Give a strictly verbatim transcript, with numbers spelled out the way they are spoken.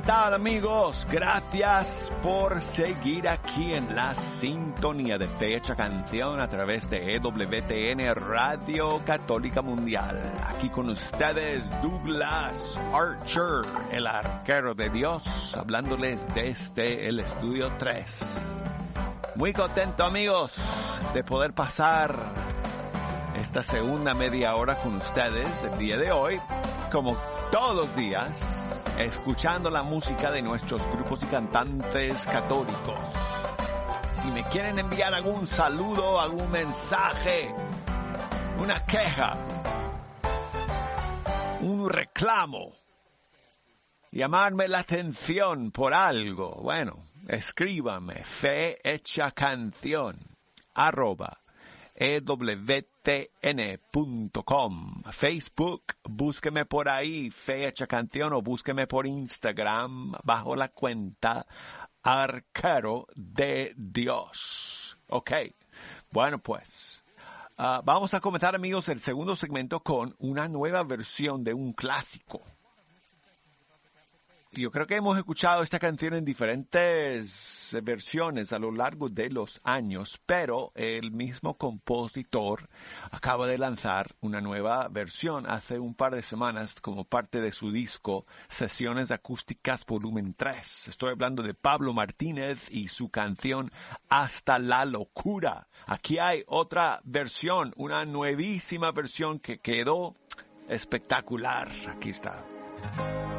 tal, amigos? Gracias por seguir aquí en la sintonía de Fecha Canción a través de E W T N Radio Católica Mundial. Aquí con ustedes Douglas Archer, el arquero de Dios, hablándoles desde el estudio tres. Muy contento, amigos, de poder pasar esta segunda media hora con ustedes el día de hoy, como todos los días, escuchando la música de nuestros grupos y cantantes católicos. Si me quieren enviar algún saludo, algún mensaje, una queja, un reclamo, llamarme la atención por algo, bueno, escríbame fe hecha canción arroba e w t n punto com. Facebook, búsqueme por ahí, Fecha Canción, o búsqueme por Instagram bajo la cuenta Arquero de Dios. Ok, bueno pues, uh, vamos a comenzar, amigos, el segundo segmento con una nueva versión de un clásico. Yo creo que hemos escuchado esta canción en diferentes versiones a lo largo de los años, pero el mismo compositor acaba de lanzar una nueva versión hace un par de semanas como parte de su disco Sesiones Acústicas Volumen tres. Estoy hablando de Pablo Martínez y su canción Hasta la Locura. Aquí hay otra versión, una nuevísima versión que quedó espectacular. Aquí está.